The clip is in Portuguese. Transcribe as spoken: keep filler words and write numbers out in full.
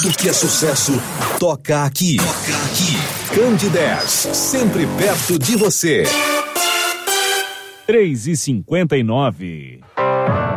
Tudo que é sucesso toca aqui. Toca aqui. Candidez, sempre perto de você. três e cinquenta e nove.